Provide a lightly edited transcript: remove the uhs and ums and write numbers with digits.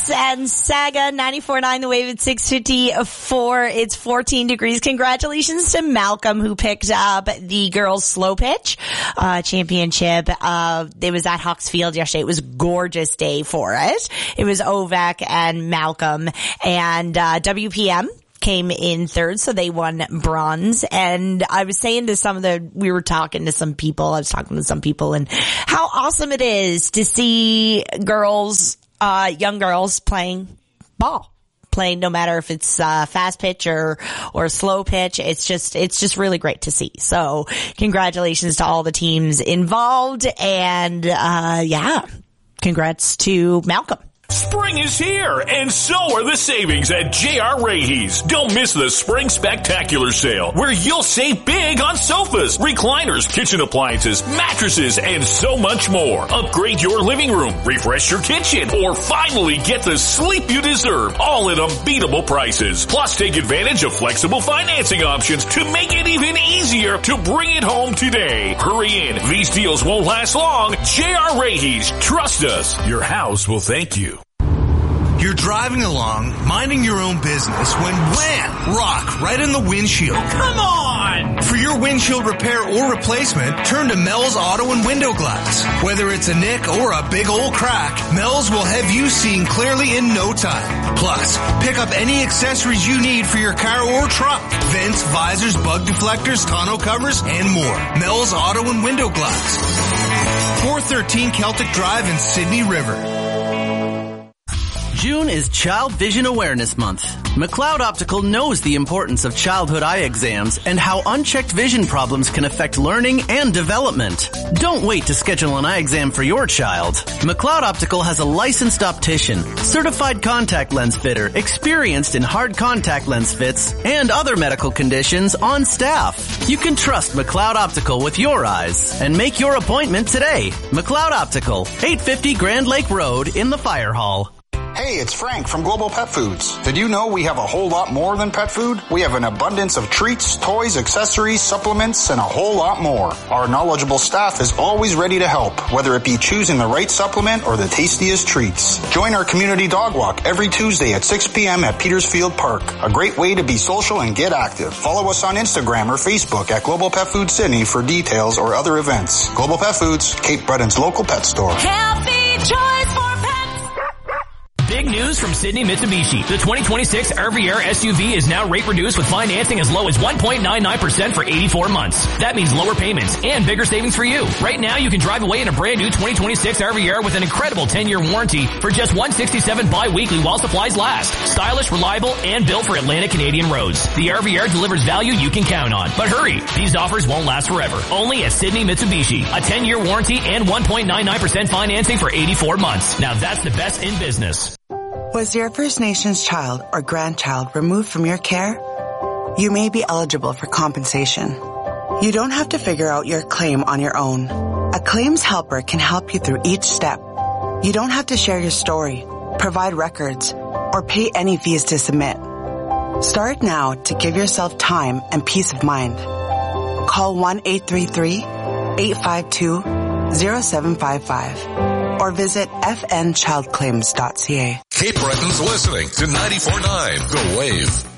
Jess and Saga, 94.9 The Wave at 6:54. It's 14 degrees. Congratulations to Malcolm, who picked up the girls slow pitch championship. It was at Hawks Field yesterday. It was a gorgeous day for it. It was Ovek and Malcolm, and WPM came in third, so they won bronze. And I was saying to we were talking to some people, I was talking to some people, and how awesome it is to see girls, young girls playing ball. Playing no matter if it's fast pitch or slow pitch. It's just really great to see. So congratulations to all the teams involved, and congrats to Malcolm. Spring is here, and so are the savings at J.R. Rahe's. Don't miss the Spring Spectacular Sale, where you'll save big on sofas, recliners, kitchen appliances, mattresses, and so much more. Upgrade your living room, refresh your kitchen, or finally get the sleep you deserve, all at unbeatable prices. Plus, take advantage of flexible financing options to make it even easier to bring it home today. Hurry in. These deals won't last long. J.R. Rahe's. Trust us. Your house will thank you. You're driving along, minding your own business, when wham! Rock right in the windshield. Come on! For your windshield repair or replacement, turn to Mel's Auto and Window Glass. Whether it's a nick or a big old crack, Mel's will have you seeing clearly in no time. Plus, pick up any accessories you need for your car or truck. Vents, visors, bug deflectors, tonneau covers, and more. Mel's Auto and Window Glass. 413 Celtic Drive in Sydney River. June is Child Vision Awareness Month. McLeod Optical knows the importance of childhood eye exams and how unchecked vision problems can affect learning and development. Don't wait to schedule an eye exam for your child. McLeod Optical has a licensed optician, certified contact lens fitter, experienced in hard contact lens fits, and other medical conditions on staff. You can trust McLeod Optical with your eyes and make your appointment today. McLeod Optical, 850 Grand Lake Road in the Fire Hall. Hey, it's Frank from Global Pet Foods. Did you know we have a whole lot more than pet food? We have an abundance of treats, toys, accessories, supplements, and a whole lot more. Our knowledgeable staff is always ready to help, whether it be choosing the right supplement or the tastiest treats. Join our community dog walk every Tuesday at 6 p.m. at Petersfield Park. A great way to be social and get active. Follow us on Instagram or Facebook at Global Pet Food Sydney for details or other events. Global Pet Foods, Cape Breton's local pet store. Healthy choice for pets. Big news from Sydney Mitsubishi. The 2026 RV-Air SUV is now rate reduced with financing as low as 1.99% for 84 months. That means lower payments and bigger savings for you. Right now, you can drive away in a brand new 2026 RV-Air with an incredible 10-year warranty for just $167 bi-weekly while supplies last. Stylish, reliable, and built for Atlantic Canadian roads. The RV-Air delivers value you can count on. But hurry, these offers won't last forever. Only at Sydney Mitsubishi. A 10-year warranty and 1.99% financing for 84 months. Now that's the best in business. Was your First Nations child or grandchild removed from your care? You may be eligible for compensation. You don't have to figure out your claim on your own. A claims helper can help you through each step. You don't have to share your story, provide records, or pay any fees to submit. Start now to give yourself time and peace of mind. Call 1-833-852-0755 or visit fnchildclaims.ca. Cape Breton's listening to 94.9 The Wave.